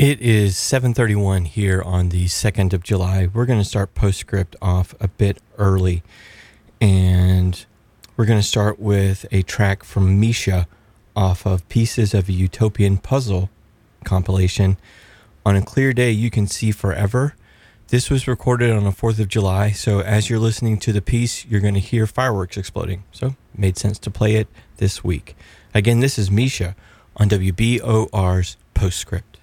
It is 7:31 here on the 2nd of July. We're going to start Postscript off a bit early, and we're going to start with a track from Misha off of Pieces of a Utopian Puzzle compilation. On a clear day, you can see forever. This was recorded on the 4th of July, so as you're listening to the piece, you're going to hear fireworks exploding. So it made sense to play it this week. Again, this is Misha on WBOR's Postscript.